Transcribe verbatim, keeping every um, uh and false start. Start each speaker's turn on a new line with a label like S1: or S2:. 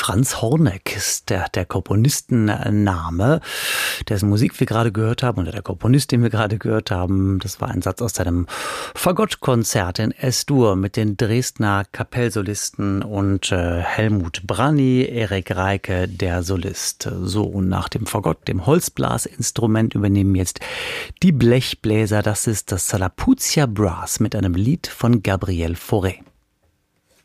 S1: Franz Horneck ist der, der Komponistenname, dessen Musik wir gerade gehört haben, oder der Komponist, den wir gerade gehört haben. Das war ein Satz aus seinem Fagottkonzert in S-Dur mit den Dresdner Kapellsolisten und äh, Helmut Branny, Erik Reike, der Solist. So, und nach dem Fagott, dem Holzblasinstrument, übernehmen jetzt die Blechbläser. Das ist das Salapuzia Brass mit einem Lied von Gabriel Fauré.